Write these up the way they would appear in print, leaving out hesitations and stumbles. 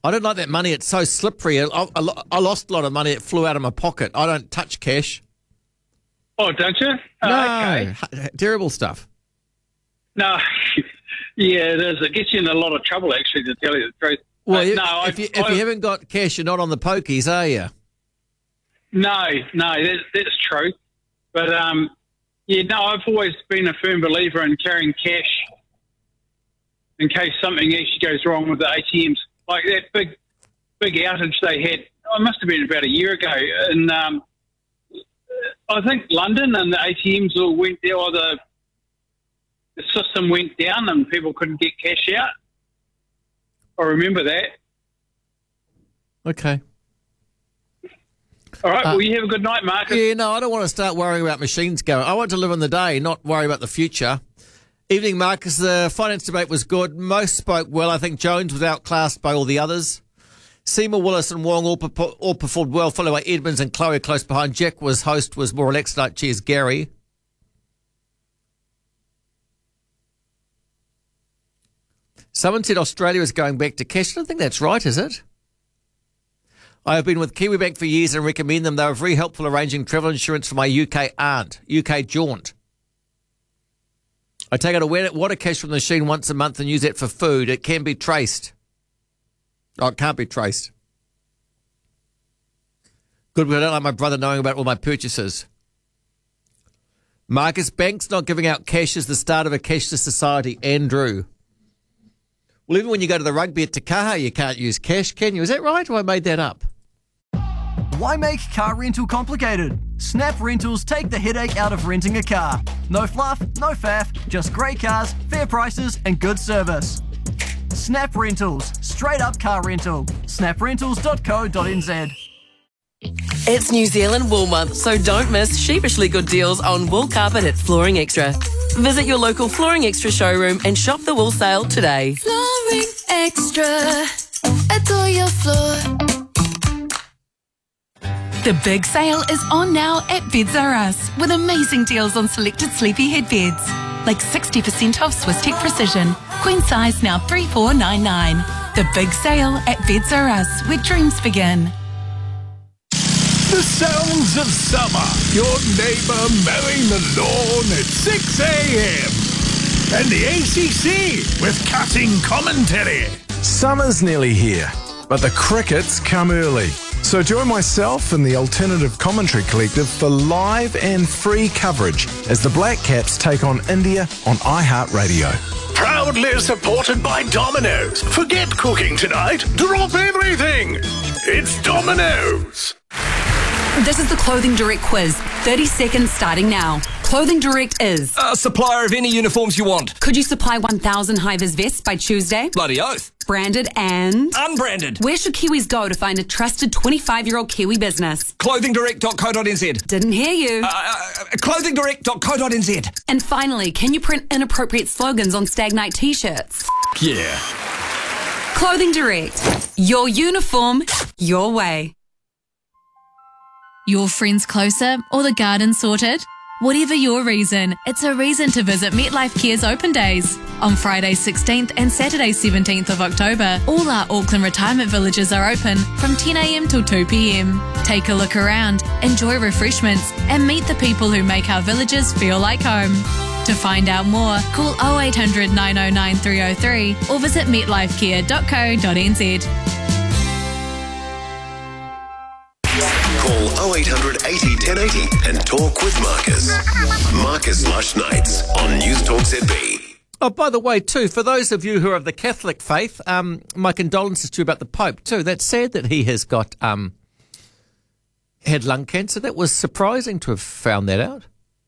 I don't like that money. It's so slippery. I lost a lot of money. It flew out of my pocket. I don't touch cash. Oh, don't you? No, Okay. terrible stuff. No, yeah, it is. It gets you in a lot of trouble, actually, to tell you the truth. Well, No, if you haven't got cash, you're not on the pokies, are you? No, that's true. But, I've always been a firm believer in carrying cash in case something actually goes wrong with the ATMs. Like that big outage they had, it must have been about a year ago. And I think London and the ATMs all went there, or the system went down and people couldn't get cash out. I remember that. Okay. All right, well, you have a good night, Marcus. Yeah, no, I don't want to start worrying about machines going. I want to live in the day, not worry about the future. Evening, Marcus. The finance debate was good. Most spoke well. I think Jones was outclassed by all the others. Seymour, Willis and Wong all performed well, followed by Edmonds and Chloe close behind. Jack was more relaxed tonight. Cheers, Gary. Someone said Australia is going back to cash. I don't think that's right, is it? I have been with KiwiBank for years and recommend them. They were very helpful arranging travel insurance for my UK aunt, UK jaunt. I take out a water cash from the machine once a month and use that for food. It can be traced. Oh, it can't be traced. Good, but I don't like my brother knowing about all my purchases. Marcus, banks not giving out cash is the start of a cashless society. Andrew. Well, even when you go to the rugby at Te Kaha, you can't use cash, can you? Is that right, or I made that up? Why make car rental complicated? Snap Rentals take the headache out of renting a car. No fluff, no faff, just great cars, fair prices and good service. Snap Rentals, straight up car rental. snaprentals.co.nz. It's New Zealand Wool Month, so don't miss sheepishly good deals on wool carpet at Flooring Extra. Visit your local Flooring Extra showroom and shop the wool sale today. Flooring Extra, adore your floor. The big sale is on now at Beds R Us with amazing deals on selected sleepy head beds. Like 60% off Swiss Tech Precision. Queen size now $3,499. The big sale at Beds R Us, where dreams begin. The sounds of summer. Your neighbour mowing the lawn at 6 a.m. And the ACC with cutting commentary. Summer's nearly here, but the crickets come early. So join myself and the Alternative Commentary Collective for live and free coverage as the Black Caps take on India on iHeartRadio. Proudly supported by Domino's. Forget cooking tonight. Drop everything. It's Domino's. This is the Clothing Direct quiz. 30 seconds starting now. Clothing Direct is... A supplier of any uniforms you want. Could you supply 1,000 high-vis vests by Tuesday? Bloody oath. Branded and... Unbranded. Where should Kiwis go to find a trusted 25-year-old Kiwi business? Clothingdirect.co.nz. Didn't hear you. Clothingdirect.co.nz. And finally, can you print inappropriate slogans on Stag Night t-shirts? Yeah. Clothing Direct. Your uniform, your way. Your friends closer or the garden sorted? Whatever your reason, it's a reason to visit MetLife Care's open days. On Friday 16th and Saturday 17th of October, all our Auckland retirement villages are open from 10 a.m. till 2 p.m. Take a look around, enjoy refreshments and meet the people who make our villages feel like home. To find out more, call 0800 909 303 or visit metlifecare.co.nz. Call 0800 80 1080 and talk with Marcus. Marcus Lush Nights on News Talk ZB. Oh, by the way, too, for those of you who are of the Catholic faith, my condolences to you about the Pope, too. That's sad that he has got had lung cancer. That was surprising to have found that out.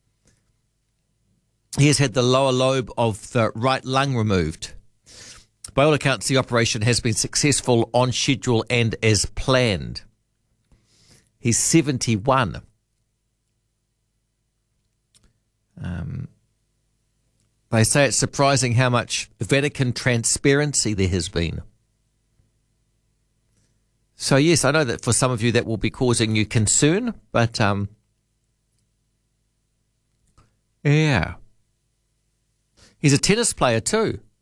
He has had the lower lobe of the right lung removed. By all accounts, the operation has been successful, on schedule and as planned. He's 71. They say it's surprising how much Vatican transparency there has been. So, yes, I know that for some of you that will be causing you concern, but, yeah. He's a tennis player too.